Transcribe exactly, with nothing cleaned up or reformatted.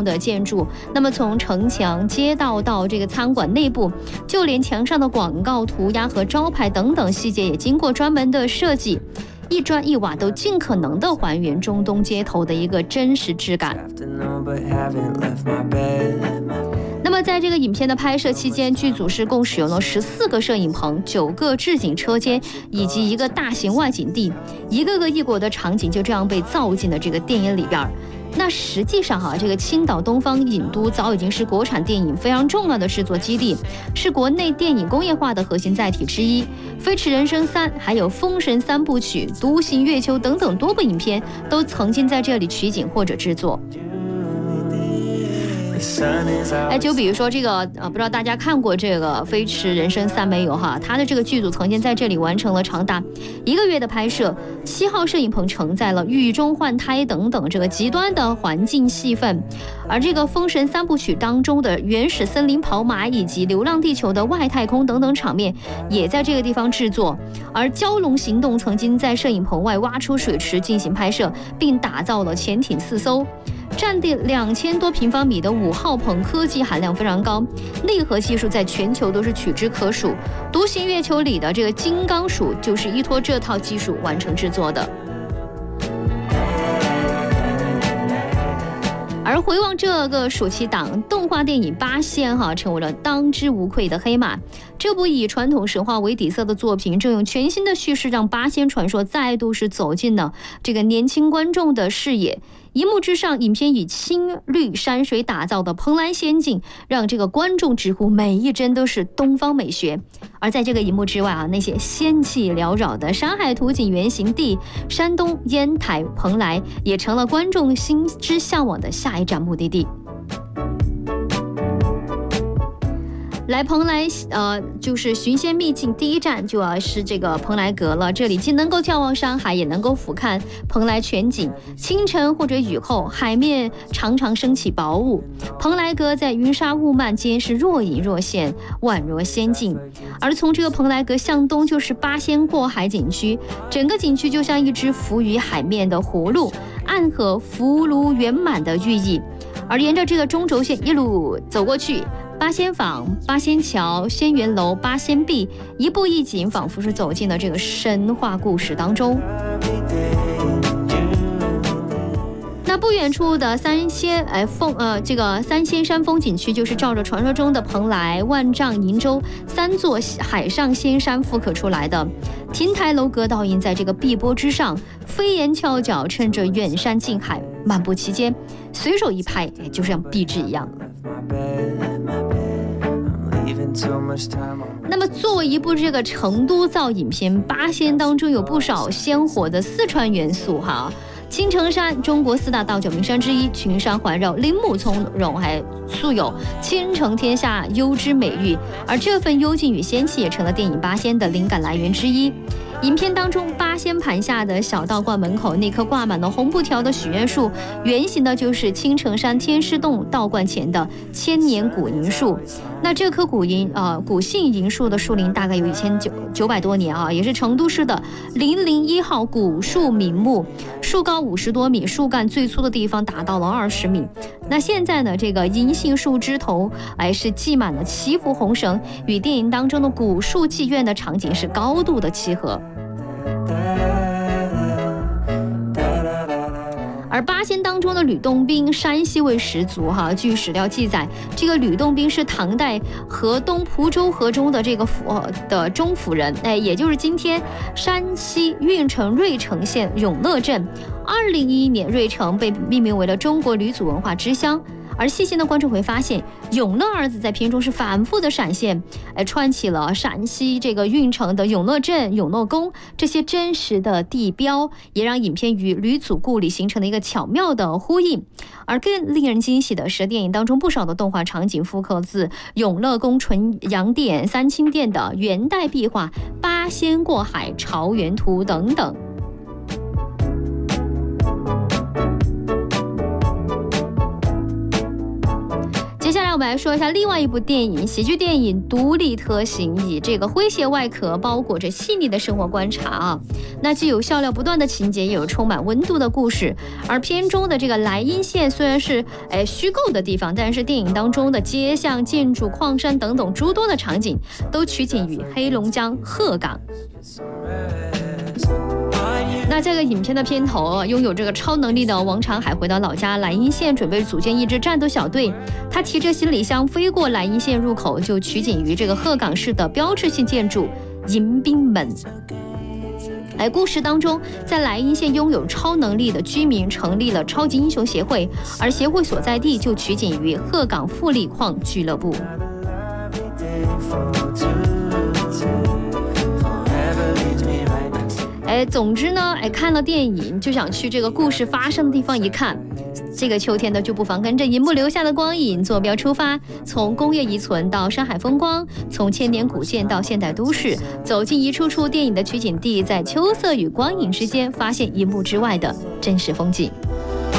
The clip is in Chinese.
用的建筑。那么从城墙、街道到这个餐馆内部，就连墙上的广告涂鸦和招牌等等细节也经过专门的设计，一砖一瓦都尽可能的还原中东街头的一个真实质感。那么在这个影片的拍摄期间，剧组是共使用了十四个摄影棚、九个置景车间以及一个大型外景地，一个个异国的场景就这样被造进了这个电影里边。那实际上哈，这个青岛东方影都早已经是国产电影非常重要的制作基地，是国内电影工业化的核心载体之一。《飞驰人生三》还有《封神三部曲》《独行月球》等等多部影片都曾经在这里取景或者制作。哎，就比如说这个呃，不知道大家看过这个《飞驰人生三》没有哈？它的这个剧组曾经在这里完成了长达一个月的拍摄，七号摄影棚承载了狱中换胎等等这个极端的环境戏份，而这个《封神三部曲》当中的原始森林跑马以及《流浪地球》的外太空等等场面也在这个地方制作，而《蛟龙行动》曾经在摄影棚外挖出水池进行拍摄，并打造了潜艇四艘。占地两千多平方米的五号棚科技含量非常高，内核技术在全球都是屈指可数。独行月球里的这个金刚鼠就是依托这套技术完成制作的。而回望这个暑期档，动画电影《八仙》哈成为了当之无愧的黑马。这部以传统神话为底色的作品，正用全新的叙事让八仙传说再度是走进了这个年轻观众的视野。荧幕之上，影片以青绿山水打造的蓬莱仙境，让这个观众直呼每一帧都是东方美学。而在这个荧幕之外啊，那些仙气缭绕的山海图景原型地山东烟台蓬莱，也成了观众心之向往的下一站目的地。来蓬莱，呃，就是寻仙秘境第一站就要是这个蓬莱阁了。这里既能够眺望山海，也能够俯瞰蓬莱全景。清晨或者雨后，海面常常升起薄雾，蓬莱阁在云纱雾漫间是若隐若现，宛若仙境。而从这个蓬莱阁向东就是八仙过海景区，整个景区就像一只浮于海面的葫芦，暗合福禄圆满的寓意。而沿着这个中轴线一路走过去，八仙坊、八仙桥、仙缘楼、八仙壁，一步一景，仿佛是走进了这个神话故事当中。那不远处的三仙哎凤呃这个三仙山风景区，就是照着传说中的蓬莱、万丈、瀛洲三座海上仙山复刻出来的。亭台楼阁倒映在这个碧波之上，飞檐翘角，趁着远山近海，漫步其间，随手一拍，哎，就像壁纸一样。那么作为一部这个成都造影片，《八仙》当中有不少鲜活的四川元素哈。青城山，中国四大道教名山之一，群山环绕，林木从容，还素有千城天下幽之美誉。而这份幽静与仙气也成了电影《八仙》的灵感来源之一。影片当中，八仙盘下的小道观门口那棵挂满了红布条的许愿树，原型的就是青城山天师洞道观前的千年古银树。那这棵古银呃古姓银树的树龄大概有一千九九百多年啊，也是成都市的零零一号古树名木，树高五十多米，树干最粗的地方达到了二十米。那现在呢，这个银杏树枝头哎是系满了七幅红绳，与电影当中的古树妓院的场景是高度的契合。而八仙当中的吕洞宾，山西味十足哈。据史料记载，这个吕洞宾是唐代河东蒲州河中的这个府的中府人，哎，也就是今天山西运城芮城县永乐镇。二零一一年，芮城被命名为了中国吕祖文化之乡。而细心的观众会发现，永乐二字在片中是反复的闪现，哎，串起了陕西这个运城的永乐镇、永乐宫这些真实的地标，也让影片与吕祖故里形成了一个巧妙的呼应。而更令人惊喜的是，电影当中不少的动画场景复刻自永乐宫纯阳殿、三清殿的元代壁画《八仙过海潮元图》等等。接下来来我们来说一下另外一部电影，喜剧电影《独立特行》，以这个诙谐外壳包裹着细腻的生活观察啊。那既有笑料不断的情节，也有充满温度的故事。而片中的这个莱茵县虽然是哎虚构的地方，但是电影当中的街巷、建筑、矿山等等诸多的场景都取景于黑龙江鹤岗。那这个影片的片头，拥有这个超能力的王长海回到老家莱茵县，准备组建一支战斗小队。他提着行李箱飞过莱茵县入口，就取景于这个鹤岗市的标志性建筑迎宾门。哎，故事当中，在莱茵县拥有超能力的居民成立了超级英雄协会，而协会所在地就取景于鹤岗富力矿俱乐部。哎，总之呢，哎，看了电影就想去这个故事发生的地方一看。这个秋天呢，就不妨跟着银幕留下的光影坐标出发，从工业遗存到山海风光，从千年古建到现代都市，走进一处处电影的取景地，在秋色与光影之间发现银幕之外的真实风景。